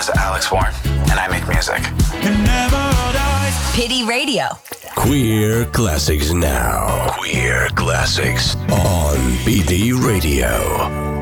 is Alex Warren, and I make music. Pity Radio. Queer Classics now. Queer Classics on PD Radio.